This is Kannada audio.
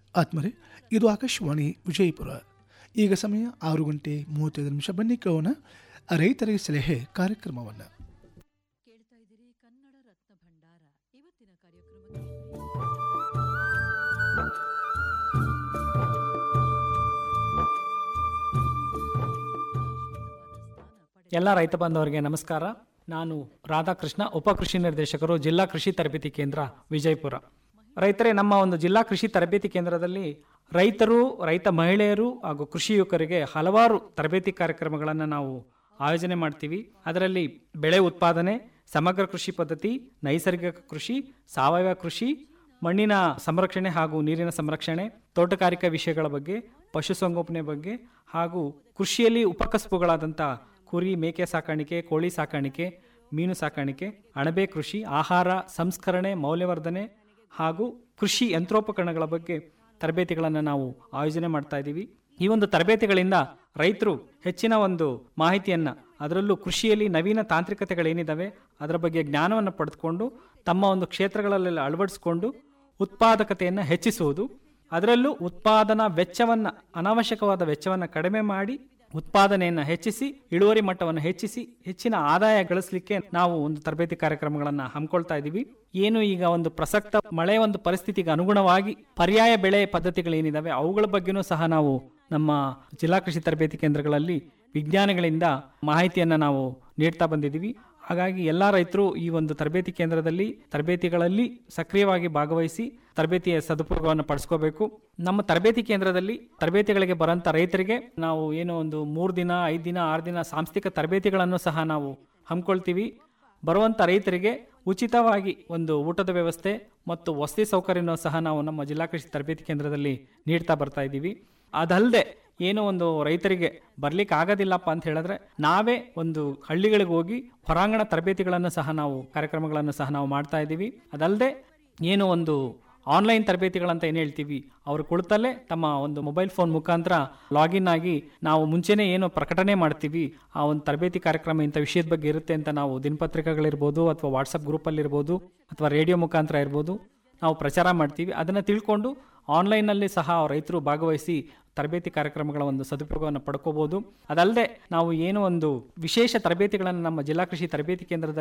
ಆತ್ಮರೆ, ಇದು ಆಕಾಶವಾಣಿ ವಿಜಯಪುರ. ಈಗ ಸಮಯ 6:35. ಬನ್ನಿ ಕೇಳೋಣ ರೈತರಿಗೆ ಸಲಹೆ ಕಾರ್ಯಕ್ರಮವನ್ನು. ಕೇಳ್ತಾ ಇದ್ದೀರಿ ಕನ್ನಡ ರತ್ನ ಭಂಡಾರ. ಇವತ್ತಿನ ಕಾರ್ಯಕ್ರಮದಲ್ಲಿ ಎಲ್ಲ ರೈತ ಬಾಂಧವರಿಗೆ ನಮಸ್ಕಾರ. ನಾನು ರಾಧಾಕೃಷ್ಣ, ಉಪಕೃಷಿ ನಿರ್ದೇಶಕರು, ಜಿಲ್ಲಾ ಕೃಷಿ ತರಬೇತಿ ಕೇಂದ್ರ ವಿಜಯಪುರ. ರೈತರೇ, ನಮ್ಮ ಒಂದು ಜಿಲ್ಲಾ ಕೃಷಿ ತರಬೇತಿ ಕೇಂದ್ರದಲ್ಲಿ ರೈತರು, ರೈತ ಮಹಿಳೆಯರು ಹಾಗೂ ಕೃಷಿ ಯುವಕರಿಗೆ ಹಲವಾರು ತರಬೇತಿ ಕಾರ್ಯಕ್ರಮಗಳನ್ನು ನಾವು ಆಯೋಜನೆ ಮಾಡ್ತೀವಿ. ಅದರಲ್ಲಿ ಬೆಳೆ ಉತ್ಪಾದನೆ, ಸಮಗ್ರ ಕೃಷಿ ಪದ್ಧತಿ, ನೈಸರ್ಗಿಕ ಕೃಷಿ, ಸಾವಯವ ಕೃಷಿ, ಮಣ್ಣಿನ ಸಂರಕ್ಷಣೆ ಹಾಗೂ ನೀರಿನ ಸಂರಕ್ಷಣೆ, ತೋಟಗಾರಿಕಾ ವಿಷಯಗಳ ಬಗ್ಗೆ, ಪಶುಸಂಗೋಪನೆ ಬಗ್ಗೆ ಹಾಗೂ ಕೃಷಿಯಲ್ಲಿ ಉಪಕಸಬುಗಳಾದಂಥ ಕುರಿ, ಮೇಕೆ ಸಾಕಾಣಿಕೆ, ಕೋಳಿ ಸಾಕಾಣಿಕೆ, ಮೀನು ಸಾಕಾಣಿಕೆ, ಅಣಬೆ ಕೃಷಿ, ಆಹಾರ ಸಂಸ್ಕರಣೆ, ಮೌಲ್ಯವರ್ಧನೆ ಹಾಗೂ ಕೃಷಿ ಯಂತ್ರೋಪಕರಣಗಳ ಬಗ್ಗೆ ತರಬೇತಿಗಳನ್ನು ನಾವು ಆಯೋಜನೆ ಮಾಡ್ತಾ ಇದ್ದೀವಿ. ಈ ಒಂದು ತರಬೇತಿಗಳಿಂದ ರೈತರು ಹೆಚ್ಚಿನ ಒಂದು ಮಾಹಿತಿಯನ್ನು, ಅದರಲ್ಲೂ ಕೃಷಿಯಲ್ಲಿ ನವೀನ ತಾಂತ್ರಿಕತೆಗಳೇನಿದ್ದಾವೆ ಅದರ ಬಗ್ಗೆ ಜ್ಞಾನವನ್ನು ಪಡೆದುಕೊಂಡು ತಮ್ಮ ಒಂದು ಕ್ಷೇತ್ರಗಳಲ್ಲೆಲ್ಲ ಅಳವಡಿಸಿಕೊಂಡು ಉತ್ಪಾದಕತೆಯನ್ನು ಹೆಚ್ಚಿಸುವುದು, ಅದರಲ್ಲೂ ಉತ್ಪಾದನಾ ವೆಚ್ಚವನ್ನು, ಅನಾವಶ್ಯಕವಾದ ವೆಚ್ಚವನ್ನು ಕಡಿಮೆ ಮಾಡಿ ಉತ್ಪಾದನೆಯನ್ನು ಹೆಚ್ಚಿಸಿ, ಇಳುವರಿ ಮಟ್ಟವನ್ನು ಹೆಚ್ಚಿಸಿ, ಹೆಚ್ಚಿನ ಆದಾಯ ಗಳಿಸಲಿಕ್ಕೆ ನಾವು ಒಂದು ತರಬೇತಿ ಕಾರ್ಯಕ್ರಮಗಳನ್ನು ಹಮ್ಮಿಕೊಳ್ತಾ ಇದ್ದೀವಿ. ಏನು ಈಗ ಒಂದು ಪ್ರಸಕ್ತ ಮಳೆ ಒಂದು ಪರಿಸ್ಥಿತಿಗೆ ಅನುಗುಣವಾಗಿ ಪರ್ಯಾಯ ಬೆಳೆ ಪದ್ಧತಿಗಳೇನಿದ್ದಾವೆ ಅವುಗಳ ಬಗ್ಗೆನೂ ಸಹ ನಾವು ನಮ್ಮ ಜಿಲ್ಲಾ ಕೃಷಿ ತರಬೇತಿ ಕೇಂದ್ರಗಳಲ್ಲಿ ವಿಜ್ಞಾನಿಗಳಿಂದ ಮಾಹಿತಿಯನ್ನು ನಾವು ನೀಡ್ತಾ ಬಂದಿದ್ದೀವಿ. ಹಾಗಾಗಿ ಎಲ್ಲ ರೈತರು ಈ ಒಂದು ತರಬೇತಿ ಕೇಂದ್ರದಲ್ಲಿ ತರಬೇತಿಗಳಲ್ಲಿ ಸಕ್ರಿಯವಾಗಿ ಭಾಗವಹಿಸಿ ತರಬೇತಿಯ ಸದುಪಯೋಗವನ್ನು ಪಡಿಸ್ಕೋಬೇಕು. ನಮ್ಮ ತರಬೇತಿ ಕೇಂದ್ರದಲ್ಲಿ ತರಬೇತಿಗಳಿಗೆ ಬರೋಂಥ ರೈತರಿಗೆ ನಾವು ಏನೋ ಒಂದು 3 ದಿನ, 5 ದಿನ, 6 ದಿನ ಸಾಂಸ್ಥಿಕ ತರಬೇತಿಗಳನ್ನು ಸಹ ನಾವು ಹಮ್ಮಿಕೊಳ್ತೀವಿ. ಬರುವಂಥ ರೈತರಿಗೆ ಉಚಿತವಾಗಿ ಒಂದು ಊಟದ ವ್ಯವಸ್ಥೆ ಮತ್ತು ವಸತಿ ಸೌಕರ್ಯನೂ ಸಹ ನಾವು ನಮ್ಮ ಜಿಲ್ಲಾ ಕೃಷಿ ತರಬೇತಿ ಕೇಂದ್ರದಲ್ಲಿ ನೀಡ್ತಾ ಬರ್ತಾ ಇದ್ದೀವಿ. ಅದಲ್ಲದೆ ಏನೋ ಒಂದು ರೈತರಿಗೆ ಬರ್ಲಿಕ್ಕೆ ಆಗೋದಿಲ್ಲಪ್ಪ ಅಂತ ಹೇಳಿದ್ರೆ ನಾವೇ ಒಂದು ಹಳ್ಳಿಗಳಿಗೆ ಹೋಗಿ ಹೊರಾಂಗಣ ತರಬೇತಿಗಳನ್ನು ಸಹ ನಾವು ಕಾರ್ಯಕ್ರಮಗಳನ್ನು ಸಹ ನಾವು ಮಾಡ್ತಾ ಇದ್ದೀವಿ. ಅದಲ್ಲದೆ ಏನು ಒಂದು ಆನ್ಲೈನ್ ತರಬೇತಿಗಳಂತ ಏನು ಹೇಳ್ತೀವಿ, ಅವರು ಕುಳಿತಲ್ಲೇ ತಮ್ಮ ಒಂದು ಮೊಬೈಲ್ ಫೋನ್ ಮುಖಾಂತರ ಲಾಗಿನ್ ಆಗಿ ನಾವು ಮುಂಚೆನೇ ಏನು ಪ್ರಕಟಣೆ ಮಾಡ್ತೀವಿ, ಆ ಒಂದು ತರಬೇತಿ ಕಾರ್ಯಕ್ರಮ ಇಂಥ ವಿಷಯದ ಬಗ್ಗೆ ಇರುತ್ತೆ ಅಂತ ನಾವು ದಿನಪತ್ರಿಕೆಗಳಿರ್ಬೋದು ಅಥವಾ ವಾಟ್ಸಪ್ ಗ್ರೂಪಲ್ಲಿರ್ಬೋದು ಅಥವಾ ರೇಡಿಯೋ ಮುಖಾಂತರ ಇರ್ಬೋದು ನಾವು ಪ್ರಚಾರ ಮಾಡ್ತೀವಿ. ಅದನ್ನು ತಿಳ್ಕೊಂಡು ಆನ್ಲೈನಲ್ಲಿ ಸಹ ರೈತರು ಭಾಗವಹಿಸಿ ತರಬೇತಿ ಕಾರ್ಯಕ್ರಮಗಳ ಒಂದು ಸದುಪಯೋಗವನ್ನು ಪಡ್ಕೋಬಹುದು. ಅದಲ್ಲದೆ ನಾವು ಏನು ಒಂದು ವಿಶೇಷ ತರಬೇತಿಗಳನ್ನು ನಮ್ಮ ಜಿಲ್ಲಾ ಕೃಷಿ ತರಬೇತಿ ಕೇಂದ್ರದಲ್ಲಿ